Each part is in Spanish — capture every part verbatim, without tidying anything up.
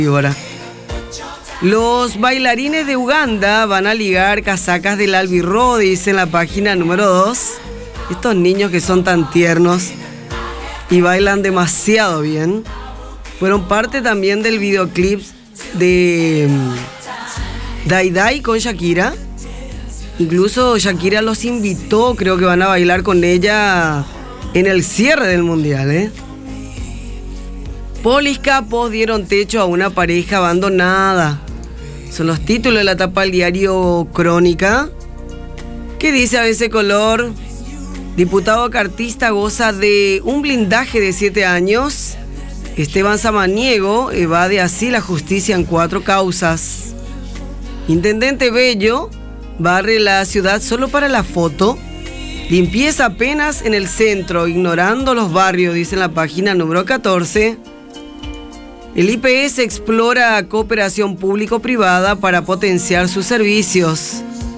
Ahora. Los bailarines de Uganda van a ligar casacas del albirro, dice en la página número dos. Estos niños que son tan tiernos y bailan demasiado bien. Fueron parte también del videoclip de Dai Dai con Shakira. Incluso Shakira los invitó, creo que van a bailar con ella en el cierre del mundial, ¿eh? Polis capos dieron techo a una pareja abandonada. Son los títulos de la tapa del diario Crónica. ¿Qué dice A B C Color? Diputado cartista goza de un blindaje de siete años. Esteban Samaniego evade así la justicia en cuatro causas. Intendente Bello barre la ciudad solo para la foto. Limpieza apenas en el centro, ignorando los barrios, dice en la página número catorce. El I P S explora cooperación público-privada para potenciar sus servicios.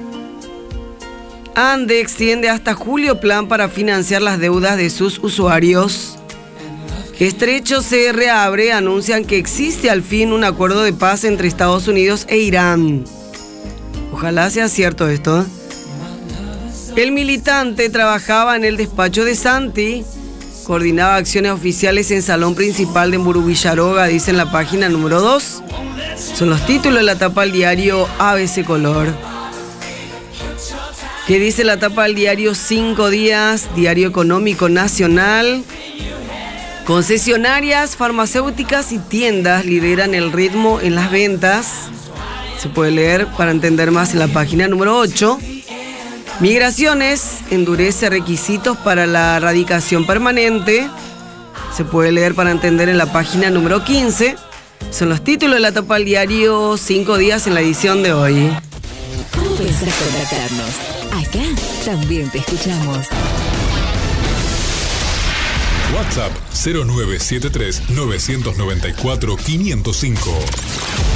ANDE extiende hasta julio plan para financiar las deudas de sus usuarios. Estrecho se reabre, anuncian que existe al fin un acuerdo de paz entre Estados Unidos e Irán. Ojalá sea cierto esto, ¿eh? El militante trabajaba en el despacho de Santi. Coordinaba acciones oficiales en salón principal de Mburuguillaroga, dice en la página número dos. Son los títulos de la tapa del diario A B C Color. ¿Qué dice la tapa del diario Cinco Días? Diario Económico Nacional. Concesionarias, farmacéuticas y tiendas lideran el ritmo en las ventas. Se puede leer para entender más en la página número ocho. Migraciones endurece requisitos para la radicación permanente. Se puede leer para entender en la página número quince. Son los títulos de la tapa del diario Cinco Días en la edición de hoy. ¿Cómo pensás contactarnos? Acá también te escuchamos. WhatsApp cero nueve siete tres nueve nueve cuatro cinco cero cinco.